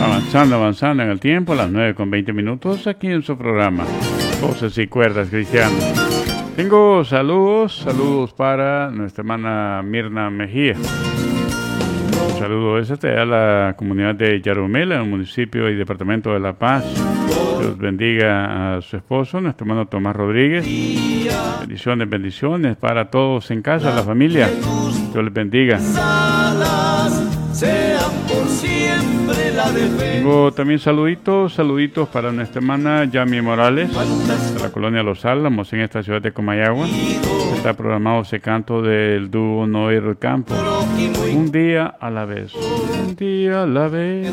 Avanzando en el tiempo, a las 9:20 aquí en su programa Voces y Cuerdas Cristianas. Tengo saludos para nuestra hermana Mirna Mejía. Un saludo a la comunidad de Yarumela, en el municipio y departamento de La Paz. Dios bendiga a su esposo, nuestro hermano Tomás Rodríguez. Bendiciones para todos en casa, la familia. Dios les bendiga. Tengo también saluditos para nuestra hermana Yami Morales, de la colonia Los Álamos, en esta ciudad de Comayagua. Está programado ese canto del dúo Noir Campo. Un día a la vez. Un día a la vez.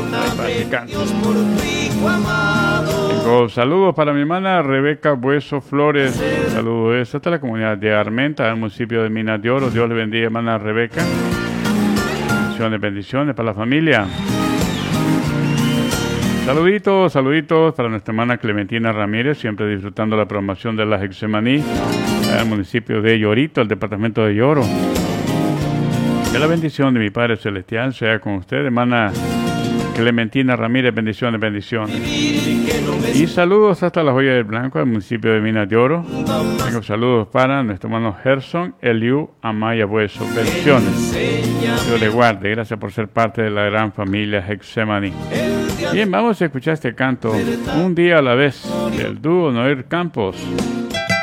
Tengo saludos para mi hermana Rebeca Bueso Flores. Saludos hasta la comunidad de Armenta, en el municipio de Minas de Oro. Dios le bendiga, hermana Rebeca. Bendiciones para la familia. Saluditos para nuestra hermana Clementina Ramírez, siempre disfrutando la programación de la Hexemaní, en el municipio de Llorito, el departamento de Lloro. Que la bendición de mi Padre Celestial sea con usted, hermana Clementina Ramírez. Bendiciones. Y saludos hasta la Joya del Blanco, el municipio de Minas de Oro. Tengo saludos para nuestro hermano Gerson Eliu Amaya Bueso. Bendiciones. Dios le guarde. Gracias por ser parte de la gran familia Hexemaní. Bien, vamos a escuchar este canto, Un día a la vez, del dúo Noir Campos.